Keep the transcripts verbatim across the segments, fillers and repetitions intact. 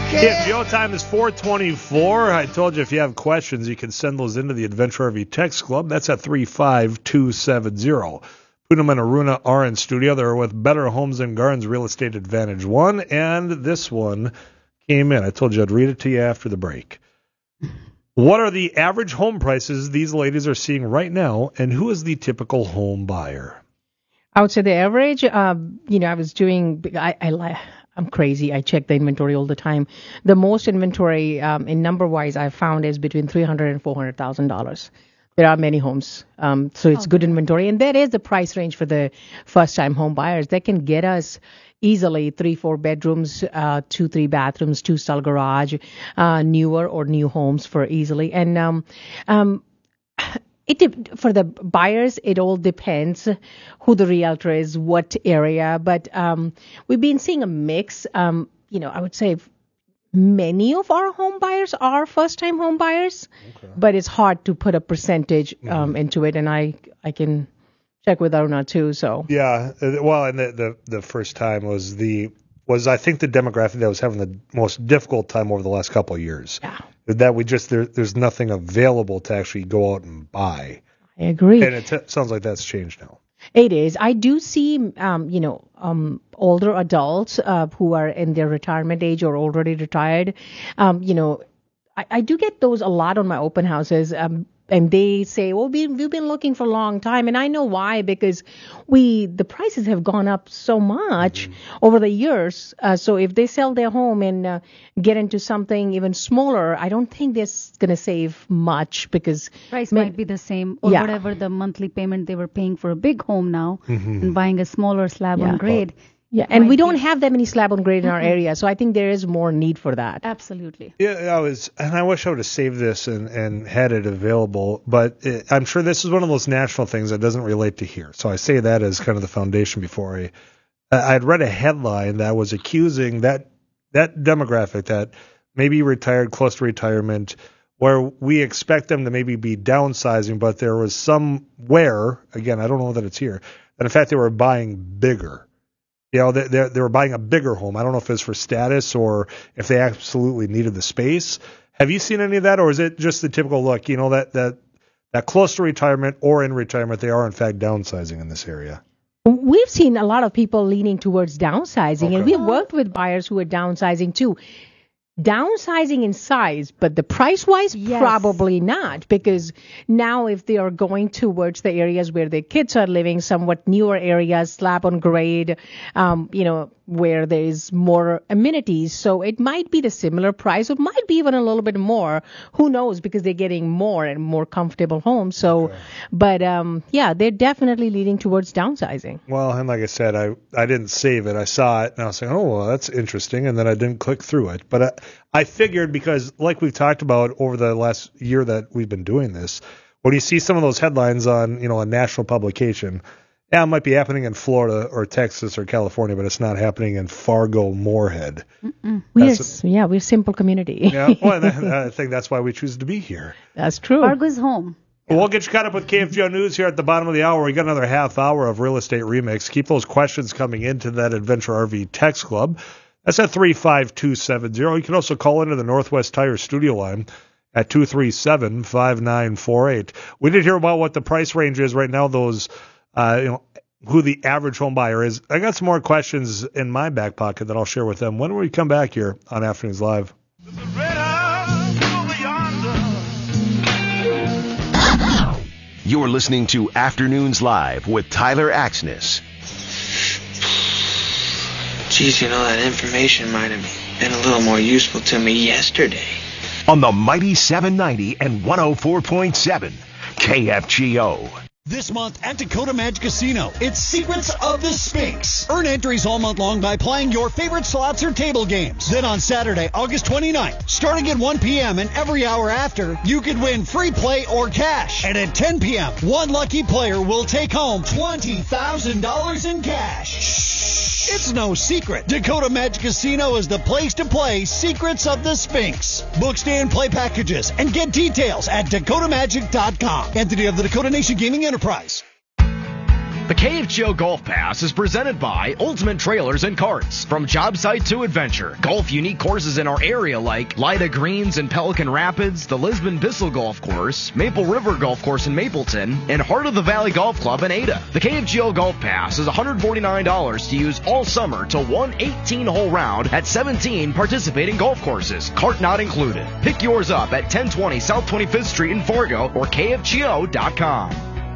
Yeah, Joe, time is four twenty-four. I told you if you have questions, you can send those into the Adventure R V Text Club. That's at three five two seven zero. Poonam and Aruna are in studio. They're with Better Homes and Gardens Real Estate Advantage one, and this one came in. I told you I'd read it to you after the break. What are the average home prices these ladies are seeing right now, and who is the typical home buyer? I would say the average, um, you know, I was doing, I, I, I'm crazy. I check the inventory all the time. The most inventory um, in number-wise I've found is between three hundred thousand dollars and four hundred thousand dollars. There are many homes, um, so it's okay. Good inventory. And that is the price range for the first-time home buyers. They can get us easily three, four bedrooms, uh, two, three bathrooms, two-stall garage, uh, newer or new homes for easily. And um, um, it for the buyers, it all depends who the realtor is, what area. But um, we've been seeing a mix. Um, you know, I would say many of our home buyers are first-time home buyers, okay. But it's hard to put a percentage um, mm-hmm. into it, and I I can check with Aruna too. So yeah, well, and the, the the first time was the was I think the demographic that was having the most difficult time over the last couple of years. Yeah, that we just there, there's nothing available to actually go out and buy. I agree, and it t- sounds like that's changed now. It is. I do see, um, you know, um, older adults uh, who are in their retirement age or already retired. Um, you know, I, I do get those a lot on my open houses. Um, and they say, well, we, we've been looking for a long time. And I know why, because we the prices have gone up so much mm-hmm. over the years. Uh, so if they sell their home and uh, get into something even smaller, I don't think they're going to save much because price may, might be the same or yeah. whatever the monthly payment they were paying for a big home now mm-hmm. and buying a smaller slab yeah. on grade. Well, Yeah, and we don't have that many slab on grade in our area, so I think there is more need for that. Absolutely. Yeah, I was, and I wish I would have saved this and, and had it available, but it, I'm sure this is one of those national things that doesn't relate to here. So I say that as kind of the foundation before I, I'd read a headline that was accusing that that demographic that maybe retired, close to retirement, where we expect them to maybe be downsizing, but there was somewhere, again, I don't know that it's here, that in fact they were buying bigger. You know, they, they, they were buying a bigger home. I don't know if it's for status or if they absolutely needed the space. Have you seen any of that, or is it just the typical look, you know, that, that, that close to retirement or in retirement, they are in fact downsizing in this area? We've seen a lot of people leaning towards downsizing, okay. and we've worked with buyers who are downsizing too. Downsizing in size, but the price-wise, yes. probably not, because now if they are going towards the areas where their kids are living, somewhat newer areas, slab on grade, um, you know, where there is more amenities, so it might be the similar price, it might be even a little bit more. Who knows? Because they're getting more and more comfortable homes. So, okay. but um, yeah, they're definitely leading towards downsizing. Well, and like I said, I I didn't save it. I saw it and I was like, oh, well, that's interesting, and then I didn't click through it, but I, I figured because, like we've talked about over the last year that we've been doing this, when you see some of those headlines on, you know, a national publication. Yeah, it might be happening in Florida or Texas or California, but it's not happening in Fargo, Moorhead. We're, yeah, we're a simple community. Yeah, well, I think that's why we choose to be here. That's true. Fargo's home. Well, we'll get you caught up with K F G O News here at the bottom of the hour. We got another half hour of Real Estate Remix. Keep those questions coming into that Adventure R V Text Club. That's at three five two seven zero. You can also call into the Northwest Tire studio line at two three seven, five nine four eight. We did hear about what the price range is right now, those Uh, you know, who the average home buyer is. I got some more questions in my back pocket that I'll share with them when we come back here on Afternoons Live. You're listening to Afternoons Live with Tyler Axness. Geez, you know, that information might have been a little more useful to me yesterday. On the Mighty seven ninety and one oh four point seven K F G O. This month at Dakota Magic Casino, it's Secrets of the Sphinx. Earn entries all month long by playing your favorite slots or table games. Then on Saturday, August twenty-ninth, starting at one p.m. and every hour after, you could win free play or cash. And at ten p.m., one lucky player will take home twenty thousand dollars in cash. Shh. It's no secret. Dakota Magic Casino is the place to play Secrets of the Sphinx. Book, stay, and play packages and get details at dakota magic dot com. Entity of the Dakota Nation Gaming Enterprise. The K F G O Golf Pass is presented by Ultimate Trailers and Carts. From job site to adventure, golf unique courses in our area like Lida Greens in Pelican Rapids, the Lisbon Bissell Golf Course, Maple River Golf Course in Mapleton, and Heart of the Valley Golf Club in Ada. The K F G O Golf Pass is one hundred forty-nine dollars to use all summer to one eighteen-hole round at seventeen participating golf courses, cart not included. Pick yours up at ten twenty South twenty-fifth Street in Fargo or K F G O dot com.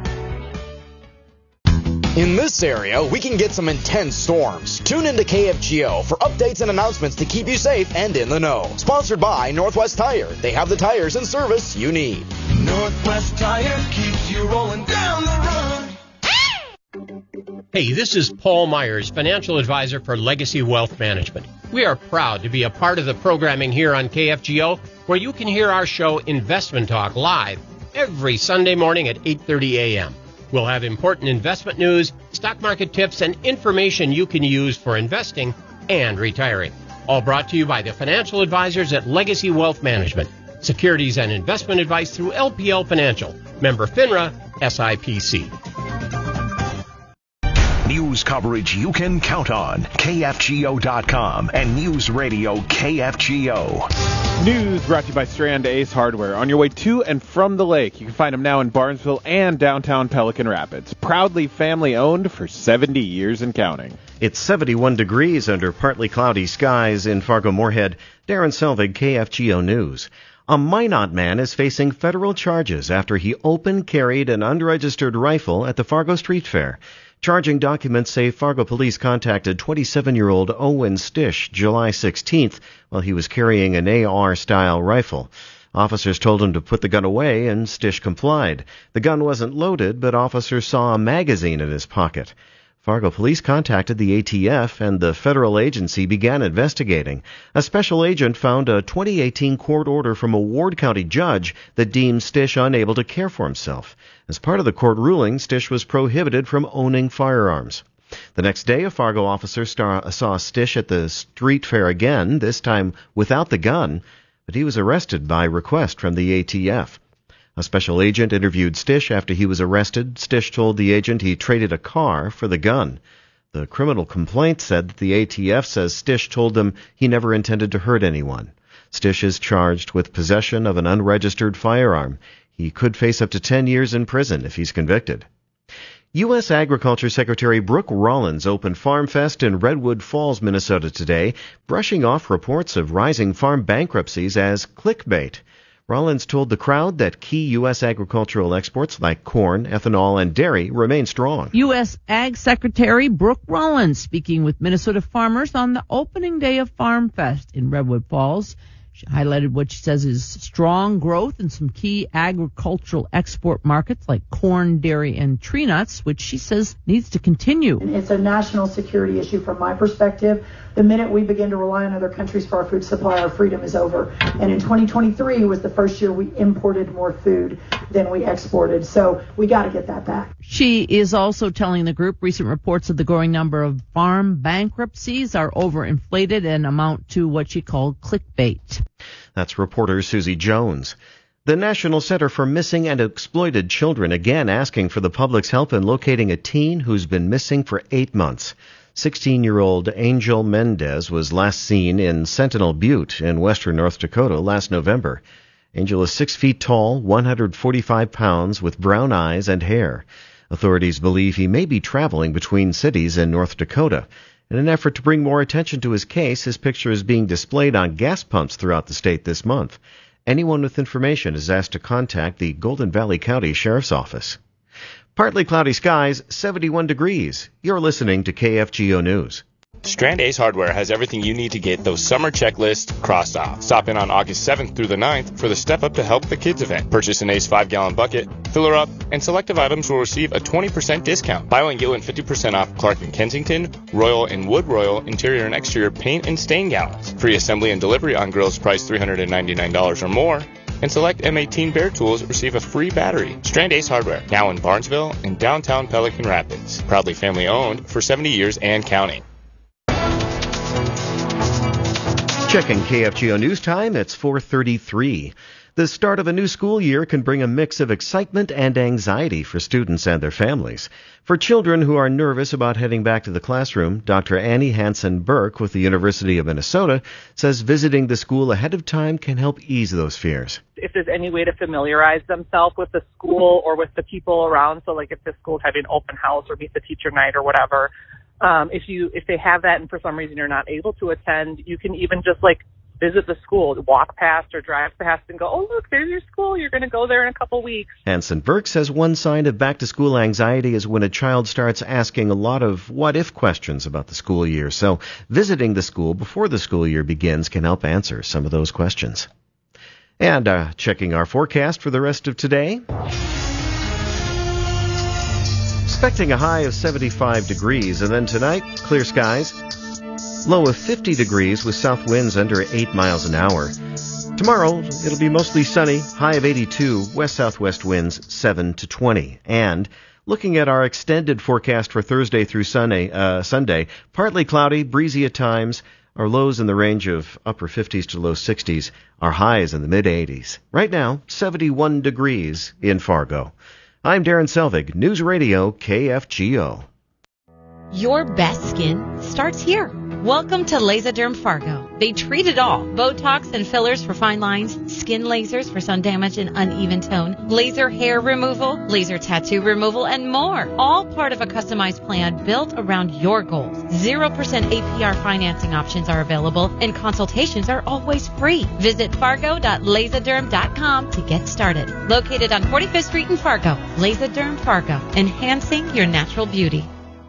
In this area, we can get some intense storms. Tune into K F G O for updates and announcements to keep you safe and in the know. Sponsored by Northwest Tire. They have the tires and service you need. Northwest Tire keeps you rolling down the road. Hey, this is Paul Myers, financial advisor for Legacy Wealth Management. We are proud to be a part of the programming here on K F G O, where you can hear our show Investment Talk live every Sunday morning at eight thirty a.m. We'll have important investment news, stock market tips, and information you can use for investing and retiring. All brought to you by the financial advisors at Legacy Wealth Management. Securities and investment advice through L P L Financial. Member FINRA, S I P C. News coverage you can count on. K F G O dot com and News Radio K F G O. News brought to you by Strand Ace Hardware. On your way to and from the lake, you can find them now in Barnesville and downtown Pelican Rapids. Proudly family-owned for seventy years and counting. It's seventy-one degrees under partly cloudy skies in Fargo-Moorhead. Darren Selvig, K F G O News. A Minot man is facing federal charges after he open-carried an unregistered rifle at the Fargo Street Fair. Charging documents say Fargo police contacted twenty-seven-year-old Owen Stish July sixteenth while he was carrying an A R-style rifle. Officers told him to put the gun away, and Stish complied. The gun wasn't loaded, but officers saw a magazine in his pocket. Fargo police contacted the A T F, and the federal agency began investigating. A special agent found a twenty eighteen court order from a Ward County judge that deemed Stish unable to care for himself. As part of the court ruling, Stish was prohibited from owning firearms. The next day, a Fargo officer star- saw Stish at the street fair again, this time without the gun, but he was arrested by request from the A T F. A special agent interviewed Stish after he was arrested. Stish told the agent he traded a car for the gun. The criminal complaint said that the A T F says Stish told them he never intended to hurt anyone. Stish is charged with possession of an unregistered firearm. He could face up to ten years in prison if he's convicted. U S Agriculture Secretary Brooke Rollins opened Farm Fest in Redwood Falls, Minnesota today, brushing off reports of rising farm bankruptcies as clickbait. Rollins told the crowd that key U S agricultural exports like corn, ethanol, and dairy remain strong. U S Ag Secretary Brooke Rollins speaking with Minnesota farmers on the opening day of Farm Fest in Redwood Falls. She highlighted what she says is strong growth in some key agricultural export markets like corn, dairy, and tree nuts, which she says needs to continue. It's a national security issue from my perspective. The minute we begin to rely on other countries for our food supply, our freedom is over. And in twenty twenty-three was the first year we imported more food than we exported. So we got to get that back. She is also telling the group recent reports of the growing number of farm bankruptcies are overinflated and amount to what she called clickbait. That's reporter Susie Jones. The National Center for Missing and Exploited Children again asking for the public's help in locating a teen who's been missing for eight months. sixteen-year-old Angel Mendez was last seen in Sentinel Butte in western North Dakota last November. Angel is six feet tall, one hundred forty-five pounds, with brown eyes and hair. Authorities believe he may be traveling between cities in North Dakota. In an effort to bring more attention to his case, his picture is being displayed on gas pumps throughout the state this month. Anyone with information is asked to contact the Golden Valley County Sheriff's Office. Partly cloudy skies, seventy-one degrees. You're listening to K F G O News. Strand Ace Hardware has everything you need to get those summer checklists crossed off. Stop in on August seventh through the ninth for the Step Up to Help the Kids event. Purchase an Ace five-gallon bucket, fill her up, and selective items will receive a twenty percent discount. Buy one, get one fifty percent off Clark and Kensington, Royal and Wood Royal interior and exterior paint and stain gallons. Free assembly and delivery on grills priced three hundred ninety-nine dollars or more. And select M eighteen Bear Tools receive a free battery. Strand Ace Hardware, now in Barnesville and downtown Pelican Rapids. Proudly family owned for seventy years and counting. Checking K F G O News Time, it's four thirty-three. The start of a new school year can bring a mix of excitement and anxiety for students and their families. For children who are nervous about heading back to the classroom, Doctor Annie Hansen-Burke with the University of Minnesota says visiting the school ahead of time can help ease those fears. If there's any way to familiarize themselves with the school or with the people around, so like if the school's having open house or meet the teacher night or whatever, um, if you if they have that and for some reason you're not able to attend, you can even just like visit the school, walk past or drive past and go, oh, look, there's your school. You're going to go there in a couple weeks. Hansen-Burke says one sign of back-to-school anxiety is when a child starts asking a lot of what-if questions about the school year. So visiting the school before the school year begins can help answer some of those questions. And uh, checking our forecast for the rest of today. Expecting a high of seventy-five degrees, and then tonight, clear skies. Low of fifty degrees with south winds under eight miles an hour. Tomorrow, it'll be mostly sunny, high of eighty-two, west-southwest winds seven to twenty. And looking at our extended forecast for Thursday through Sunday, uh, Sunday, partly cloudy, breezy at times. Our lows in the range of upper fifties to low sixties. Our highs in the mid-eighties. Right now, seventy-one degrees in Fargo. I'm Darren Selvig, News Radio K F G O. Your best skin starts here. Welcome to Laserderm Fargo. They treat it all. Botox and fillers for fine lines, skin lasers for sun damage and uneven tone, laser hair removal, laser tattoo removal, and more. All part of a customized plan built around your goals. zero percent A P R financing options are available, and consultations are always free. Visit fargo dot laserderm dot com to get started. Located on forty-fifth Street in Fargo, Laserderm Fargo, enhancing your natural beauty.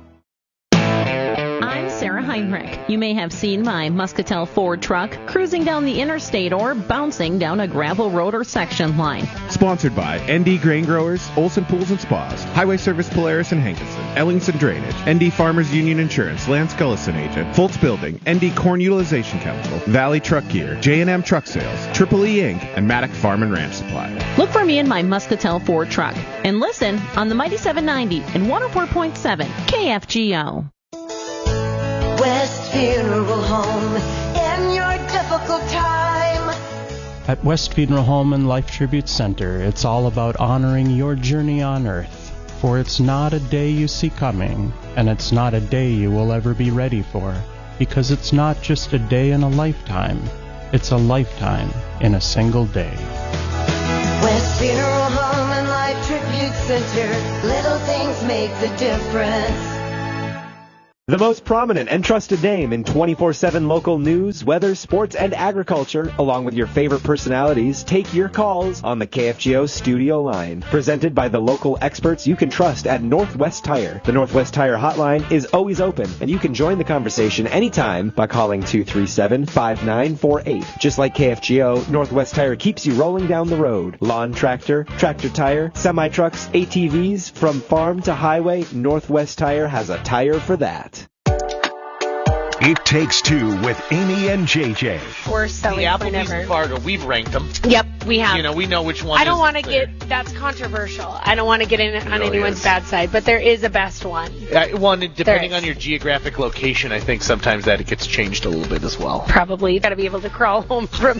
Sarah Heinrich. You may have seen my Muscatel Ford truck cruising down the interstate or bouncing down a gravel road or section line. Sponsored by N D Grain Growers, Olson Pools and Spas, Highway Service Polaris and Hankinson, Ellingson Drainage, N D Farmers Union Insurance, Lance Gullison Agent, Fultz Building, N D Corn Utilization Council, Valley Truck Gear, J and M Truck Sales, Triple E Incorporated, and Maddock Farm and Ranch Supply. Look for me in my Muscatel Ford truck and listen on the Mighty seven ninety and one oh four point seven K F G O. West Funeral Home in your difficult time. At West Funeral Home and Life Tribute Center, it's all about honoring your journey on earth. For it's not a day you see coming, and it's not a day you will ever be ready for, because it's not just a day in a lifetime, it's a lifetime in a single day. West Funeral Home and Life Tribute Center, little things make the difference. The most prominent and trusted name in twenty-four seven local news, weather, sports, and agriculture, along with your favorite personalities, take your calls on the K F G O studio line. Presented by the local experts you can trust at Northwest Tire. The Northwest Tire hotline is always open, and you can join the conversation anytime by calling two three seven, five nine four eight. Just like K F G O, Northwest Tire keeps you rolling down the road. Lawn tractor, tractor tire, semi-trucks, A T Vs, from farm to highway, Northwest Tire has a tire for that. It Takes Two with Amy and J J. Worst selling point ever. Fargo, we've ranked them. Yep, we have. You know, we know which one. I don't want to there. get, that's controversial. I don't want to get in on really anyone's is. bad side, but there is a best one. Uh, one, depending on your geographic location, I think sometimes that it gets changed a little bit as well. Probably. You got to be able to crawl home from.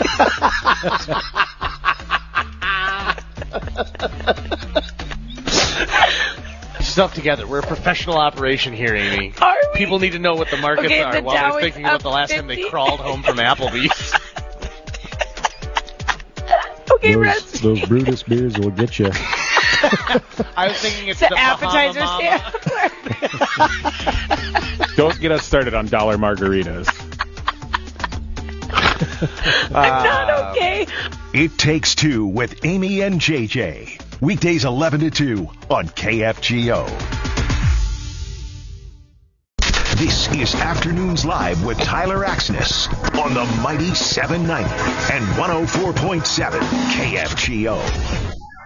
Stuff together. We're a professional operation here, Amy. Are we? People need to know what the markets Okay, are the while Dow they're is thinking about up the last time they crawled home from Applebee's. Okay, those, Reds. those Brutus beers will get you. I was thinking it's the, the, the appetizer stand. Don't get us started on dollar margaritas. I'm not okay. It Takes Two with Amy and J J. Weekdays eleven to two on K F G O. This is Afternoons Live with Tyler Axness on the Mighty seven ninety and one oh four point seven K F G O.